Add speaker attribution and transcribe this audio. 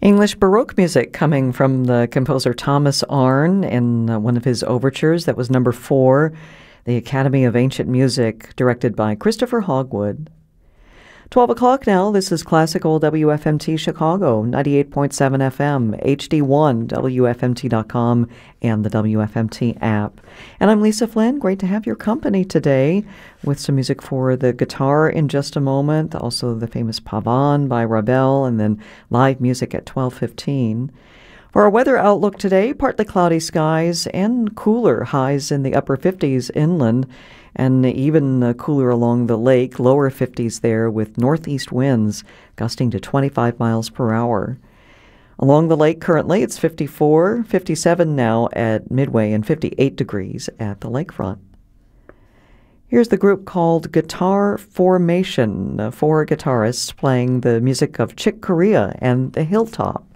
Speaker 1: English Baroque music coming from the composer Thomas Arne in one of his overtures. That was number 4, the Academy of Ancient Music, directed by Christopher Hogwood. 12 o'clock now. This is Classical WFMT Chicago, 98.7 FM, HD1, WFMT.com, and the WFMT app. And I'm Lisa Flynn. Great to have your company today with some music for the guitar in just a moment, also the famous Pavane by Ravel, and then live music at 12:15. For our weather outlook today, partly cloudy skies and cooler, highs in the upper 50s inland, and even cooler along the lake, lower 50s there with northeast winds gusting to 25 miles per hour. Along the lake currently, it's 54, 57 now at Midway, and 58 degrees at the lakefront. Here's the group called Guitar Formation, 4 guitarists playing the music of Chick Corea and the Hilltops.